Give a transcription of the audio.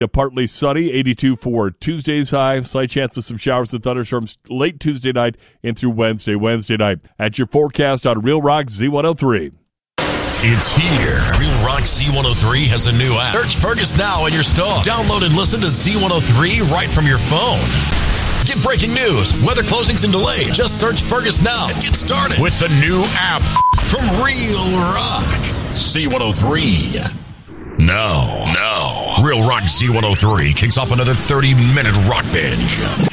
Partly sunny, 82 for Tuesday's high. Slight chance of some showers and thunderstorms late Tuesday night and through Wednesday night. At your forecast on Real Rock Z103. It's here. Real Rock Z103 has a new app. Search Fergus now in your store. Download and listen to Z103 right from your phone. Get breaking news, weather closings and delays. Just search Fergus now and get started with the new app from Real Rock Z103. Now, Real Rock Z103 kicks off another 30-minute rock binge.